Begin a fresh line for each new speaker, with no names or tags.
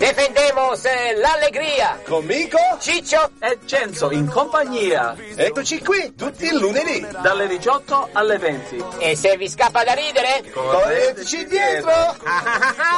Defendemos l'allegria.
Con Mico,
Ciccio
e Cenzo in compagnia.
Eccoci qui tutti il lunedì.
Dalle 18 alle 20.
E se vi scappa da ridere,
Correteci dietro.